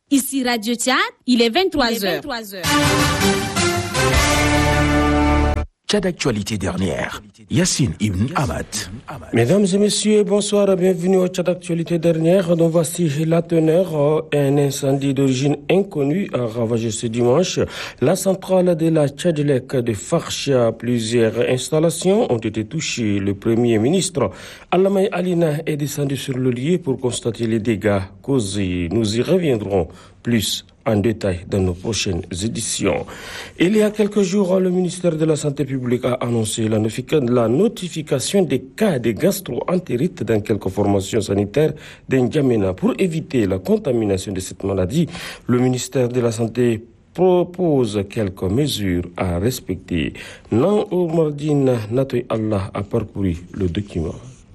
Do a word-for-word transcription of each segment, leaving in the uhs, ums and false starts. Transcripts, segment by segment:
Ici Radio Tchad, il est vingt-trois heures. Tchad d'actualité dernière. Yassine Ibn Ahmad. Mesdames et messieurs, bonsoir, bienvenue au Tchad d'actualité dernière. Donc voici la teneur. Un incendie d'origine inconnue a ravagé ce dimanche la centrale de la Tchadlec de Farcha. Plusieurs installations ont été touchées. Le Premier ministre Alamay Alina est descendu sur le lieu pour constater les dégâts causés. Nous y reviendrons plus en détail dans nos prochaines éditions. Il y a quelques jours, le ministère de la Santé publique a annoncé la notification des cas de gastro-entérite dans quelques formations sanitaires d'N'Djamena. Pour éviter la contamination de cette maladie, le ministère de la Santé propose quelques mesures à respecter. Nan Omardine Natoy Allah a parcouru le document.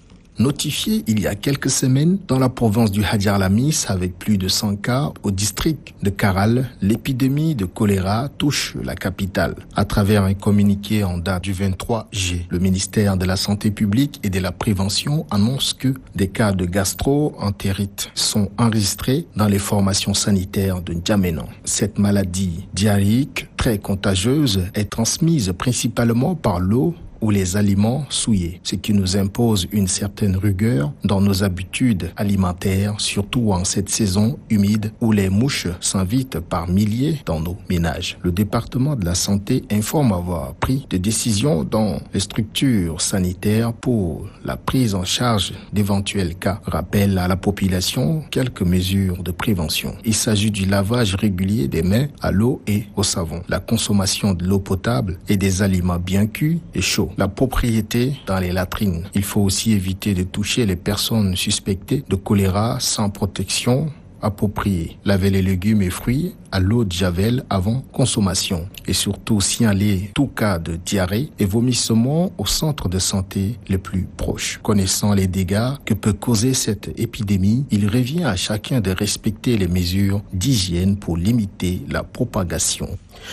Notifié il y a quelques semaines dans la province du Hadjar Lamis avec plus de cent cas au district de Karal, l'épidémie de choléra touche la capitale. À travers un communiqué en date du vingt-trois juillet, le ministère de la Santé publique et de la Prévention annonce que des cas de gastro-entérite sont enregistrés dans les formations sanitaires de N'Djamena. Cette maladie diarrhéique très contagieuse est transmise principalement par l'eau ou les aliments souillés, ce qui nous impose une certaine rigueur dans nos habitudes alimentaires, surtout en cette saison humide où les mouches s'invitent par milliers dans nos ménages. Le département de la santé informe avoir pris des décisions dans les structures sanitaires pour la prise en charge d'éventuels cas. Rappelle à la population quelques mesures de prévention. Il s'agit du lavage régulier des mains à l'eau et au savon, la consommation de l'eau potable et des aliments bien cuits et chauds, la propriété dans les latrines. Il faut aussi éviter de toucher les personnes suspectées de choléra sans protection appropriée. Laver les légumes et fruits à l'eau de javel avant consommation. Et surtout signaler tout cas de diarrhée et vomissement au centre de santé les plus proches. Connaissant les dégâts que peut causer cette épidémie, il revient à chacun de respecter les mesures d'hygiène pour limiter la propagation.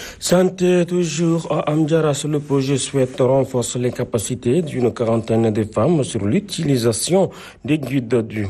Santé toujours à Amdjaras, le projet souhaite renforcer les capacités d'une quarantaine de femmes sur l'utilisation des guides du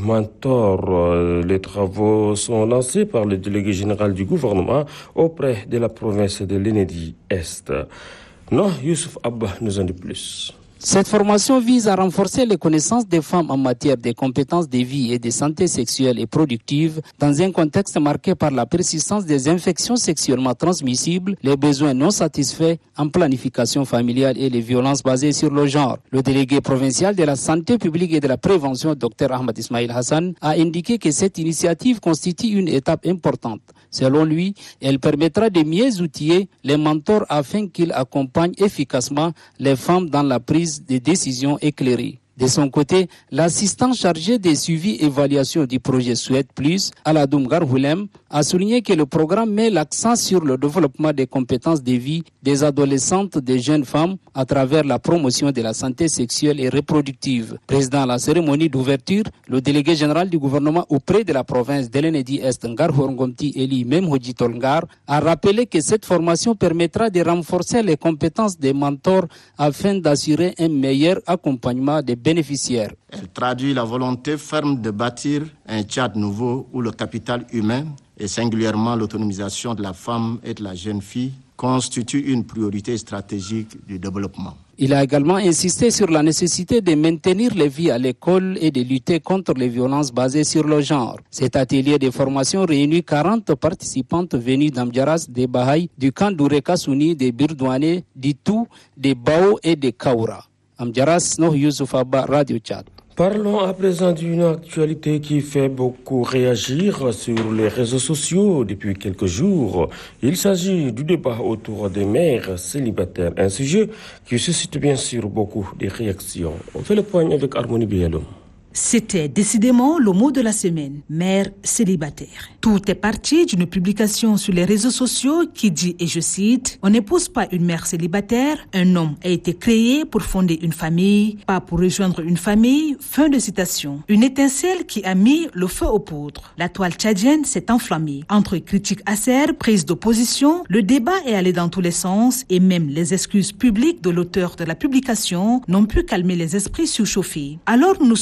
mentor. Les travaux sont lancés par le délégué général du gouvernement auprès de la province de l'Enedi-Est. Non, Youssouf Abba nous en dit plus. Cette formation vise à renforcer les connaissances des femmes en matière de compétences de vie et de santé sexuelle et productive dans un contexte marqué par la persistance des infections sexuellement transmissibles, les besoins non satisfaits en planification familiale et les violences basées sur le genre. Le délégué provincial de la santé publique et de la prévention, Dr Ahmad Ismail Hassan, a indiqué que cette initiative constitue une étape importante. Selon lui, elle permettra de mieux outiller les mentors afin qu'ils accompagnent efficacement les femmes dans la prise des décisions éclairées. De son côté, l'assistant chargé des suivis et évaluations du projet Souhaite Plus, Aladoum Garhoulem, a souligné que le programme met l'accent sur le développement des compétences de vie des adolescentes, des jeunes femmes, à travers la promotion de la santé sexuelle et reproductive. Président de la cérémonie d'ouverture, le délégué général du gouvernement auprès de la province d'Elenedi-Est, Ngarhorngomti Eli Memhodji Tolngar, a rappelé que cette formation permettra de renforcer les compétences des mentors afin d'assurer un meilleur accompagnement des bénéficiaires. Elle traduit la volonté ferme de bâtir un Tchad nouveau où le capital humain et singulièrement l'autonomisation de la femme et de la jeune fille constitue une priorité stratégique du développement. Il a également insisté sur la nécessité de maintenir les vies à l'école et de lutter contre les violences basées sur le genre. Cet atelier de formation réunit quarante participantes venues d'Amdjaras, des Bahaï, du camp d'Oureka Souni, des Birdouane, d'Itou, des Bao et des Kaura. Amdjaras, Noh Youssouf Abba, Radio Tchad. Parlons à présent d'une actualité qui fait beaucoup réagir sur les réseaux sociaux depuis quelques jours. Il s'agit du débat autour des mères célibataires, un sujet qui suscite bien sûr beaucoup de réactions. On fait le point avec Harmonie Bialoum. C'était décidément le mot de la semaine, mère célibataire. Tout est parti d'une publication sur les réseaux sociaux qui dit, et je cite, « On n'épouse pas une mère célibataire, un homme a été créé pour fonder une famille, pas pour rejoindre une famille. » Fin de citation. Une étincelle qui a mis le feu aux poudres. La toile tchadienne s'est enflammée. Entre critiques acères, prises d'opposition, le débat est allé dans tous les sens et même les excuses publiques de l'auteur de la publication n'ont pu calmer les esprits surchauffés. Alors nous sommes livrés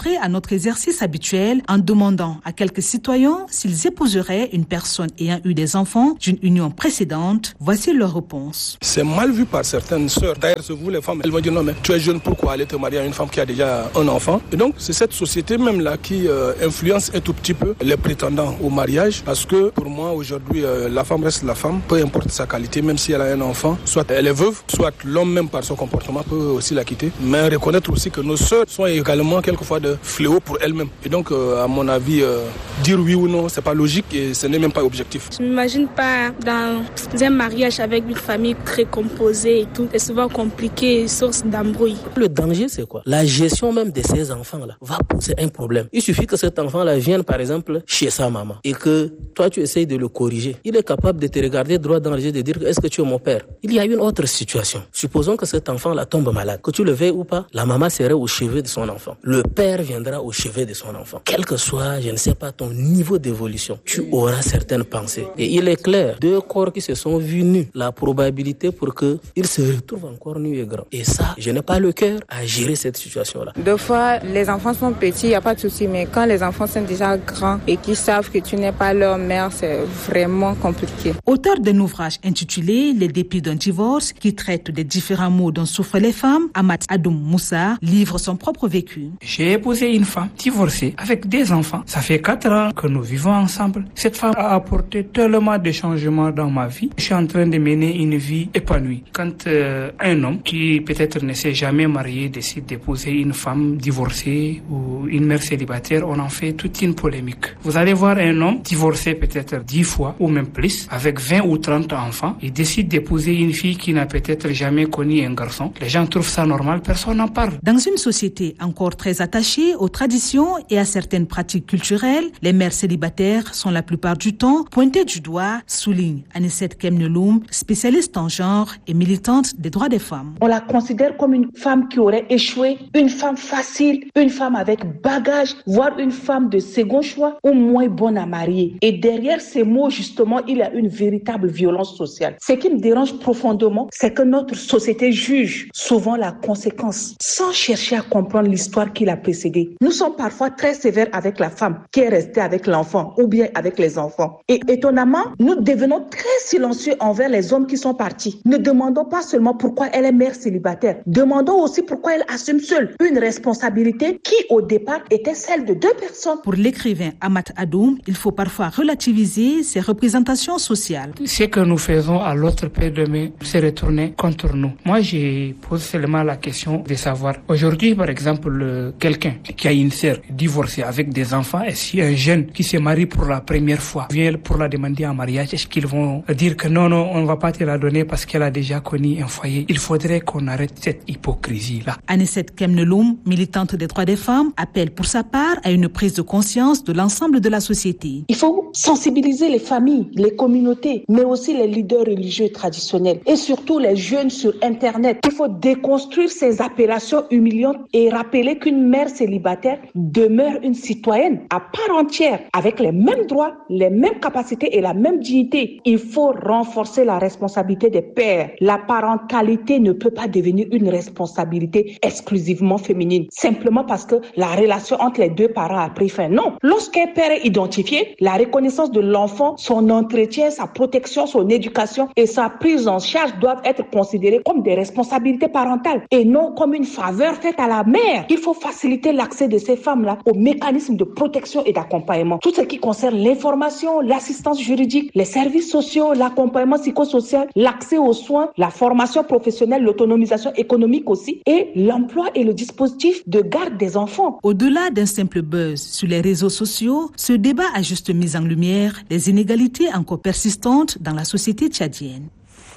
entrer à notre exercice habituel en demandant à quelques citoyens s'ils épouseraient une personne ayant eu des enfants d'une union précédente. Voici leur réponse. C'est mal vu par certaines sœurs. D'ailleurs, c'est vous les femmes, elles vont dire non mais tu es jeune, pourquoi aller te marier à une femme qui a déjà un enfant? Et donc c'est cette société même là qui euh, influence un tout petit peu les prétendants au mariage, parce que pour moi aujourd'hui euh, la femme reste la femme, peu importe sa qualité, même si elle a un enfant, soit elle est veuve, soit l'homme même par son comportement peut aussi la quitter. Mais reconnaître aussi que nos sœurs sont également quelquefois de fléaux pour elles-mêmes. Et donc euh, à mon avis, euh, dire oui ou non, c'est pas logique et ce n'est même pas objectif. Je m'imagine pas dans un mariage avec une famille très composée et tout. C'est souvent compliqué, source d'embrouille. Le danger, c'est quoi? La gestion même de ces enfants-là va poser un problème. Il suffit que cet enfant-là vienne, par exemple, chez sa maman et que toi, tu essayes de le corriger. Il est capable de te regarder droit dans les yeux et de dire est-ce que tu es mon père? Il y a une autre situation. Supposons que cet enfant-là tombe malade. Que tu le veuilles ou pas, la maman serait au chevet de son enfant. Le père viendra au chevet de son enfant. Quel que soit, je ne sais pas, ton niveau d'évolution, tu auras certaines pensées. Et il est clair, deux corps qui se sont vus nus, la probabilité pour qu'ils se retrouvent encore nus est grande. Et ça, je n'ai pas le cœur à gérer cette situation-là. Deux fois, les enfants sont petits, il n'y a pas de souci, mais quand les enfants sont déjà grands et qu'ils savent que tu n'es pas leur mère, c'est vraiment compliqué. Auteur d'un ouvrage intitulé Les dépits d'un divorce, qui traite des différents maux dont souffrent les femmes, Amat Adoum Moussa livre son propre vécu. J'ai épousé une femme divorcée avec des enfants. Ça fait quatre ans que nous vivons ensemble. Cette femme a apporté tellement de changements dans ma vie. Je suis en train de mener une vie épanouie. Quand euh, un homme qui peut-être ne s'est jamais marié décide d'épouser une femme divorcée ou une mère célibataire, on en fait toute une polémique. Vous allez voir un homme divorcé peut-être dix fois ou même plus, avec vingt ou trente enfants, il décide d'épouser une fille qui n'a peut-être jamais connu un garçon. Les gens trouvent ça normal, personne n'en parle. Dans une société encore très attachée aux traditions et à certaines pratiques culturelles, les mères célibataires sont la plupart du temps pointées du doigt, souligne Anicette Kemneloum, spécialiste en genre et militante des droits des femmes. On la considère comme une femme qui aurait échoué, une femme facile, une femme avec bagage, voire une femme de second choix ou moins bonne à marier. Et derrière ces mots, justement, il y a une véritable violence sociale. Ce qui me dérange profondément, c'est que notre société juge souvent la conséquence sans chercher à comprendre l'histoire qui l'a précédée. Nous sommes parfois très sévères avec la femme qui est restée avec l'enfant ou bien avec les enfants. Et étonnamment, nous devenons très silencieux envers les hommes qui sont partis. Ne demandons pas seulement pourquoi elle est mère célibataire. Demandons aussi pourquoi elle assume seule une responsabilité qui, au départ, était celle de deux personnes. Pour l'écrivain Amat Adoum, il faut parfois relativiser ces représentations sociales. Ce que nous faisons à l'autre peut demain se retourner contre nous. Moi, je pose seulement la question de savoir, aujourd'hui, par exemple, quelqu'un qui a une sœur divorcée avec des enfants, et si un jeune qui se marie pour la première fois vient pour la demander en mariage, est-ce qu'ils vont dire que non, non, on ne va pas te la donner parce qu'elle a déjà connu un foyer? Il faudrait qu'on arrête cette hypocrisie-là. Anicette Kemneloum, militante des droits des femmes, appelle pour sa part à une prise de conscience de l'ensemble de la société. Il faut sensibiliser les familles, les communautés, mais aussi les leaders religieux traditionnels et surtout les jeunes sur Internet. Il faut déconstruire ces appellations humiliantes et rappeler qu'une mère célibataire demeure une citoyenne à part entière avec les mêmes droits, les mêmes capacités et la même dignité. Il faut renforcer la responsabilité des pères. La parentalité ne peut pas devenir une responsabilité exclusivement féminine, simplement parce que la relation entre les deux parents a pris fin. Non, lorsqu'un père est identifié, la reconnaissance de l'enfant, son entretien, sa protection, son éducation et sa prise en charge doivent être considérées comme des responsabilités parentales et non comme une faveur faite à la mère. Il faut faciliter l'accès de ces femmes-là aux mécanismes de protection et d'accompagnement. Tout ce qui concerne l'information, l'assistance juridique, les services sociaux, l'accompagnement psychosocial, l'accès aux soins, la formation professionnelle, l'autonomisation économique aussi et l'emploi et le dispositif de garde des enfants. Au-delà d'un simple buzz sur les réseaux sociaux, ce débat a juste mis en lumière les inégalités encore persistantes dans la société tchadienne.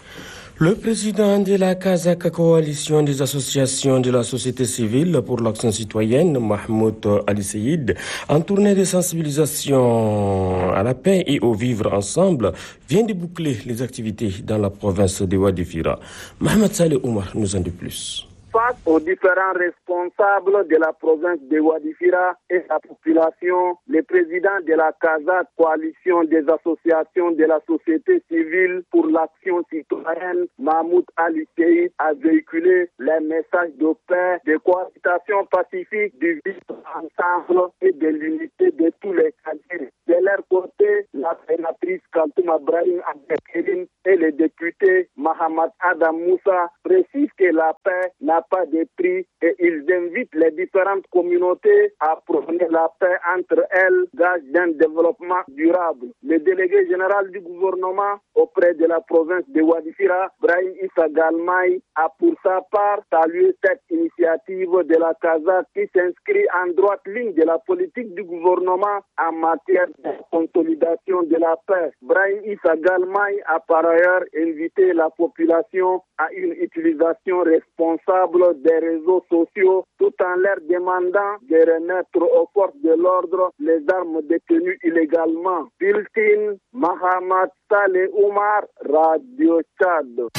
Le président de la Kazakh Coalition des associations de la société civile pour l'action citoyenne, Mahmoud Ali Seyid, en tournée de sensibilisation à la paix et au vivre ensemble, vient de boucler les activités dans la province de Wadi Fira. Mohamed Saleh Oumar nous en dit plus. face aux différents responsables de la province de Ouadifira et la population, le président de la CASA, coalition des associations de la société civile pour l'action citoyenne, Mahmoud Ali Seïd, a véhiculé les messages de paix, de cohabitation pacifique, du vivre ensemble et de l'unité de tous les cadres. De leur côté, la sénatrice Kaltoum Abrahim Abdelkerim et le député Mahamad Adam Moussa précisent que la paix n'a pas de prix et ils invitent les différentes communautés à prôner la paix entre elles, gage d'un développement durable. Le délégué général du gouvernement auprès de la province de Ouadifira, Brahim Issa Galmaï, a pour sa part salué cette initiative de la CASA qui s'inscrit en droite ligne de la politique du gouvernement en matière de consolidation de la paix. Brahim Issa Galmaï a par ailleurs invité la population à une utilisation responsable des réseaux sociaux tout en leur demandant de remettre aux forces de l'ordre les armes détenues illégalement. Biltin Mahamad Saleh Oumar, Radio Tchad.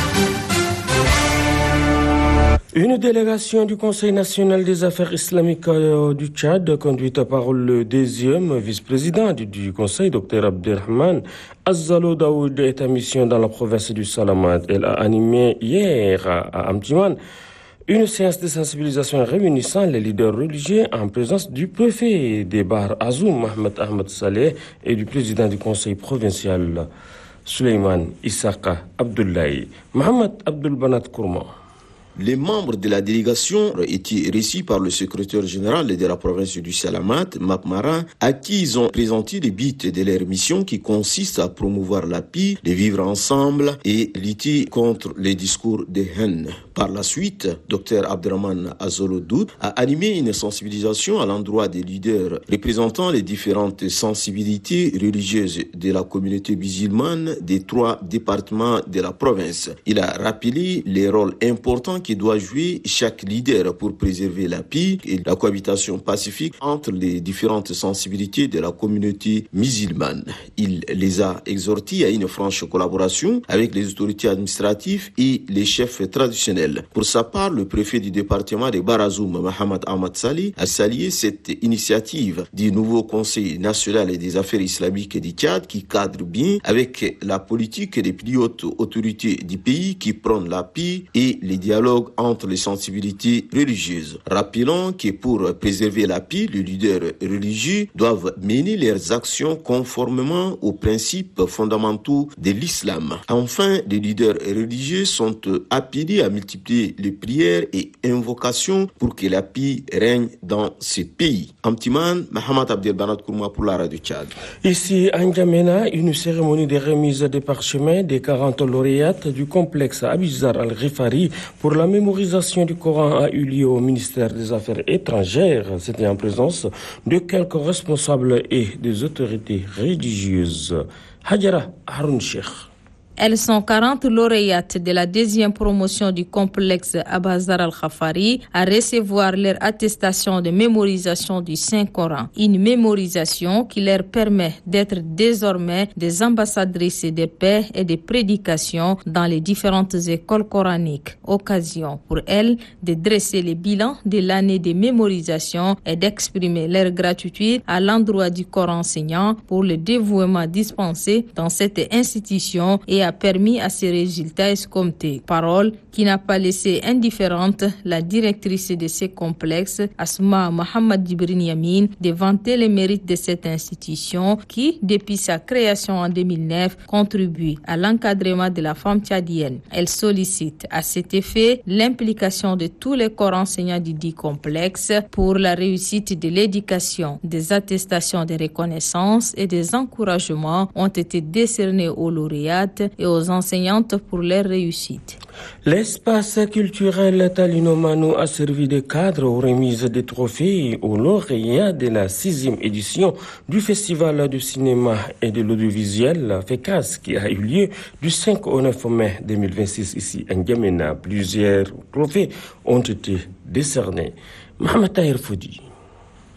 Une délégation du Conseil national des affaires islamiques euh, du Tchad, conduite par le deuxième vice-président du, du Conseil, Dr Abdelrahman Azzalo Daoud, est en mission dans la province du Salamat. Elle a animé hier à, à Amtiman une séance de sensibilisation réunissant les leaders religieux en présence du préfet des Bahar Azoum, Mohamed Ahmed Saleh, et du président du Conseil provincial, Suleiman Issaka Abdoulaye. Mohamed Abdul Banat Kourma. Les membres de la délégation ont été reçus par le secrétaire général de la province du Salamat, Makmara, à qui ils ont présenté le but de leur mission qui consiste à promouvoir la paix, de vivre ensemble et lutter contre les discours de haine. Par la suite, Dr Abdelrahman Azzalo Daoud a animé une sensibilisation à l'endroit des leaders représentant les différentes sensibilités religieuses de la communauté musulmane des trois départements de la province. Il a rappelé les rôles importants qui doit jouer chaque leader pour préserver la paix et la cohabitation pacifique entre les différentes sensibilités de la communauté musulmane. Il les a exhortés à une franche collaboration avec les autorités administratives et les chefs traditionnels. Pour sa part, le préfet du département de Bahar Azoum, Mohamed Ahmed Saleh, a salué cette initiative du nouveau Conseil national des affaires islamiques du Tchad qui cadre bien avec la politique des plus hautes autorités du pays qui prônent la paix et les dialogues entre les sensibilités religieuses. Rappelons que pour préserver la paix, les leaders religieux doivent mener leurs actions conformément aux principes fondamentaux de l'islam. Enfin, les leaders religieux sont appelés à multiplier les prières et invocations pour que la paix règne dans ce pays. Amtiman, Mohamed Abdel Banat Kourma pour la Radio Tchad. Ici, à N'Djamena, une cérémonie de remise des parchemins des quarante lauréates du complexe Abizar Al-Ghifari pour la mémorisation du Coran a eu lieu au ministère des Affaires étrangères. C'était en présence de quelques responsables et des autorités religieuses. Hadjara Haroun Cheikh. Elles sont quarante lauréates de la deuxième promotion du complexe Abazar al-Khafari à recevoir leur attestation de mémorisation du Saint-Coran. Une mémorisation qui leur permet d'être désormais des ambassadrices de paix et de prédication dans les différentes écoles coraniques. Occasion pour elles de dresser le bilan de l'année de mémorisation et d'exprimer leur gratitude à l'endroit du corps enseignant pour le dévouement dispensé dans cette institution et a permis à ces résultats escomptés. Parole qui n'a pas laissé indifférente la directrice de ce complexe, Asma Mohamed Djibril Yamin, de vanter les mérites de cette institution qui, depuis sa création en deux mille neuf, contribue à l'encadrement de la femme tchadienne. Elle sollicite à cet effet l'implication de tous les corps enseignants du dit complexe pour la réussite de l'éducation. Des attestations de reconnaissance et des encouragements ont été décernés aux lauréates et aux enseignantes pour leur réussite. L'espace culturel Talino Mano a servi de cadre aux remises des trophées aux lauréats de la sixième édition du Festival du cinéma et de l'audiovisuel FECAS qui a eu lieu du cinq au neuf mai deux mille vingt-six ici à N'Djamena. Plusieurs trophées ont été décernés. Mohamed Tahir Foudi.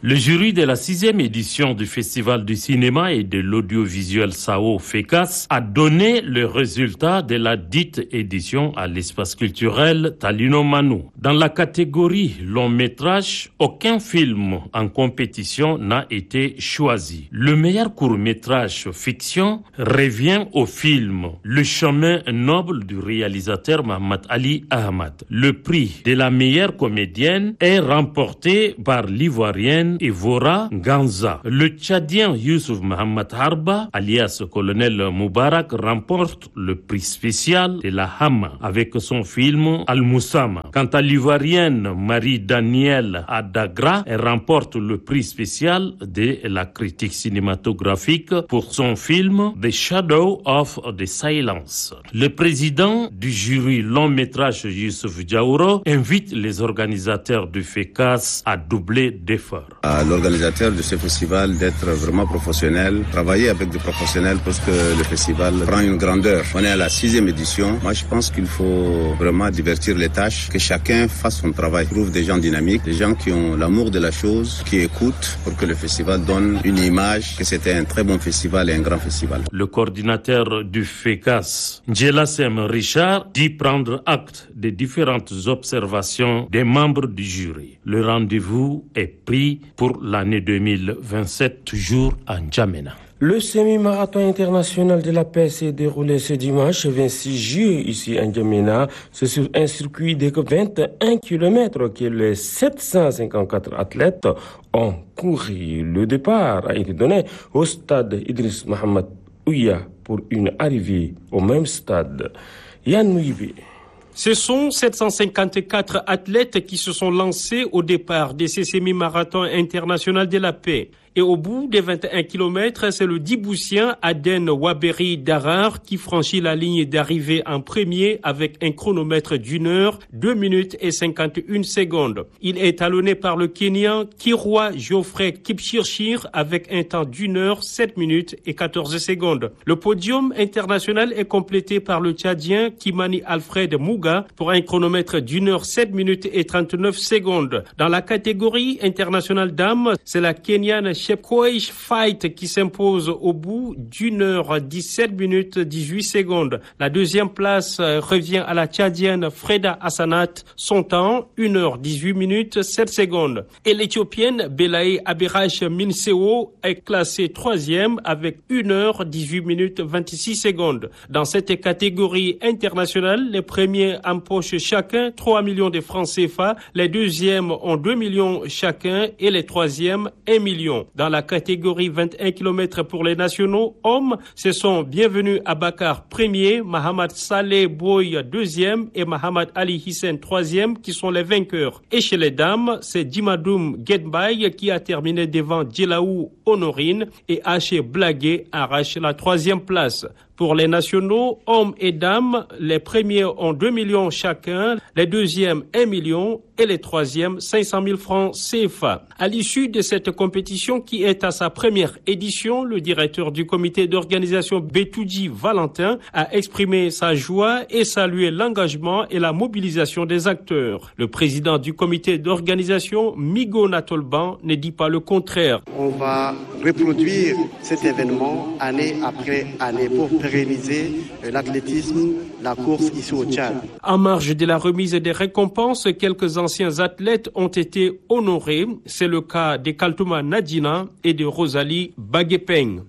Le jury de la sixième édition du Festival du cinéma et de l'audiovisuel Sao FECAS a donné le résultat de la dite édition à l'espace culturel Talino Manu. Dans la catégorie long métrage, aucun film en compétition n'a été choisi. Le meilleur court métrage fiction revient au film Le chemin noble du réalisateur Mohamed Ali Ahmad. Le prix de la meilleure comédienne est remporté par l'ivoirienne Evora Ganza. Le Tchadien Youssouf Mohamed Harba, alias Colonel Moubarak, remporte le prix spécial de la Hama avec son film Al-Moussama. Quant à l'ivoirienne Marie-Danielle Adagra, elle remporte le prix spécial de la critique cinématographique pour son film The Shadow of the Silence. Le président du jury long métrage Youssouf Diaouro invite les organisateurs du FECAS à doubler d'efforts. À l'organisateur de ce festival d'être vraiment professionnel, travailler avec des professionnels parce que le festival prend une grandeur. On est à la sixième édition. Moi, je pense qu'il faut vraiment divertir les tâches, que chacun fasse son travail, trouve des gens dynamiques, des gens qui ont l'amour de la chose, qui écoutent pour que le festival donne une image que c'était un très bon festival et un grand festival. Le coordinateur du FECAS, Djelasem Richard, dit prendre acte des différentes observations des membres du jury. Le rendez-vous est pris pour l'année deux mille vingt-sept, toujours à N'Djamena. Le semi-marathon international de la paix s'est déroulé ce dimanche vingt-six juillet ici à N'Djamena. C'est sur un circuit de vingt et un kilomètres que les sept cent cinquante-quatre athlètes ont couru. Le départ a été donné au stade Idriss Mohamed Ouya pour une arrivée au même stade. Yann Mouibi. Ce sont sept cent cinquante-quatre athlètes qui se sont lancés au départ de ce semi-marathon international de la paix. Et au bout des vingt et un kilomètres, c'est le Djiboutien Aden Waberi Darar qui franchit la ligne d'arrivée en premier avec un chronomètre d'une heure, deux minutes et cinquante et une secondes. Il est talonné par le Kenyan Kirwa Geoffrey Kipchirchir avec un temps d'une heure, sept minutes et quatorze secondes. Le podium international est complété par le Tchadien Kimani Alfred Mouga pour un chronomètre d'une heure, sept minutes et trente-neuf secondes. Dans la catégorie internationale dames, c'est la Kenyane Chepkoech Fight qui s'impose au bout d'une heure, dix-sept minutes, dix-huit secondes. La deuxième place revient à la Tchadienne Freda Hassanat. Son temps, une heure, dix-huit minutes, sept secondes. Et l'Éthiopienne Belaï Abirach Minseo est classée troisième avec une heure, dix-huit minutes, vingt-six secondes. Dans cette catégorie internationale, les premiers empochent chacun trois millions de francs C F A, les deuxièmes ont deux millions chacun et les troisièmes un million. Dans la catégorie vingt et un kilomètres pour les nationaux, hommes, ce sont Bienvenue Abakar premier, Mohamed Saleh Boy deuxième et Mohamed Ali Hissen troisième qui sont les vainqueurs. Et chez les dames, c'est Djimadoum Gedbay qui a terminé devant Djelaou Honorine et Haché Blagué arrache la troisième place. Pour les nationaux, hommes et dames, les premiers ont deux millions chacun, les deuxièmes un million et les troisièmes cinq cent mille francs C F A. À l'issue de cette compétition qui est à sa première édition, le directeur du comité d'organisation Betouji Valentin a exprimé sa joie et salué l'engagement et la mobilisation des acteurs. Le président du comité d'organisation, Migo Natolban, ne dit pas le contraire. On va reproduire cet événement année après année pour pérenniser l'athlétisme, la course ici au Tchad. En marge de la remise des récompenses, quelques anciens athlètes ont été honorés. C'est le cas de Kaltouma Nadina et de Rosalie Baguepeng.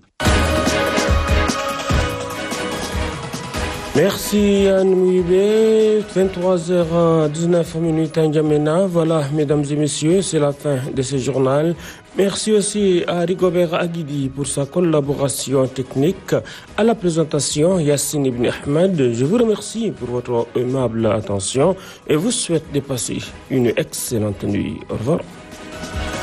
Merci Yann Mouibé, vingt-trois heures dix-neuf minutes à N'Djamena. Voilà, mesdames et messieurs, c'est la fin de ce journal. Merci aussi à Rigobert Aguidi pour sa collaboration technique. À la présentation, Yassine Ibn Ahmed. Je vous remercie pour votre aimable attention et vous souhaite de passer une excellente nuit. Au revoir.